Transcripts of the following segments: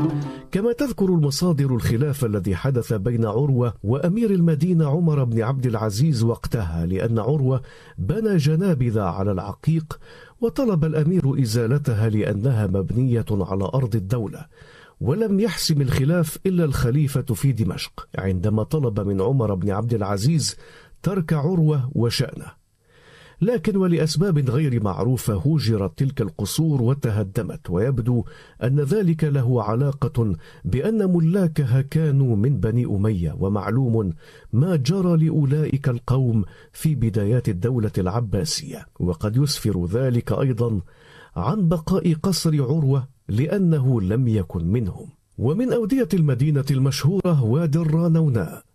كما تذكر المصادر الخلاف الذي حدث بين عروة وأمير المدينة عمر بن عبد العزيز وقتها، لأن عروة بنى جنابذ على العقيق وطلب الأمير إزالتها لأنها مبنية على أرض الدولة، ولم يحسم الخلاف إلا الخليفة في دمشق عندما طلب من عمر بن عبد العزيز ترك عروة وشأنه. لكن ولأسباب غير معروفة هوجرت تلك القصور وتهدمت، ويبدو أن ذلك له علاقة بأن ملاكها كانوا من بني أمية، ومعلوم ما جرى لأولئك القوم في بدايات الدولة العباسية، وقد يسفر ذلك أيضا عن بقاء قصر عروة لأنه لم يكن منهم. ومن أودية المدينة المشهورة وادي الرانوناء،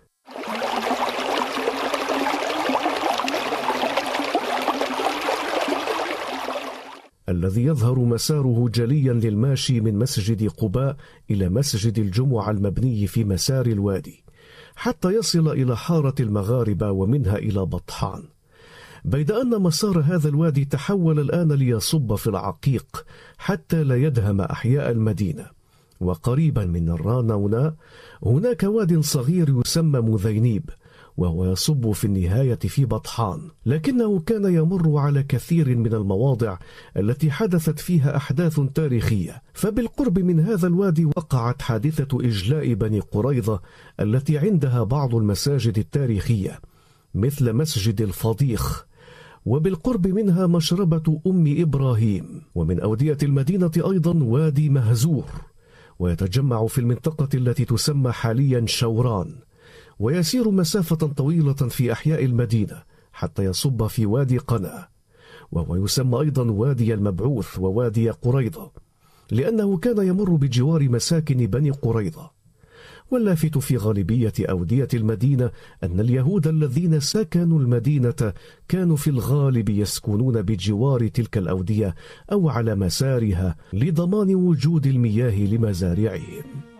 الذي يظهر مساره جليا للماشي من مسجد قباء إلى مسجد الجمعة المبني في مسار الوادي، حتى يصل إلى حارة المغاربة ومنها إلى بطحان، بيد أن مسار هذا الوادي تحول الآن ليصب في العقيق حتى لا يدهم أحياء المدينة. وقريبا من الرانوناء هناك واد صغير يسمى مذينيب، وهو يصب في النهاية في بطحان، لكنه كان يمر على كثير من المواضع التي حدثت فيها أحداث تاريخية. فبالقرب من هذا الوادي وقعت حادثة إجلاء بني قريظة التي عندها بعض المساجد التاريخية مثل مسجد الفضيخ، وبالقرب منها مشربة أم إبراهيم. ومن أودية المدينة أيضا وادي مهزور، ويتجمع في المنطقة التي تسمى حاليا شوران، ويسير مسافة طويلة في أحياء المدينة حتى يصب في وادي قنا، وهو يسمى أيضا وادي المبعوث ووادي قريظة لأنه كان يمر بجوار مساكن بني قريظة. واللافت في غالبية أودية المدينة أن اليهود الذين سكنوا المدينة كانوا في الغالب يسكنون بجوار تلك الأودية أو على مسارها لضمان وجود المياه لمزارعهم.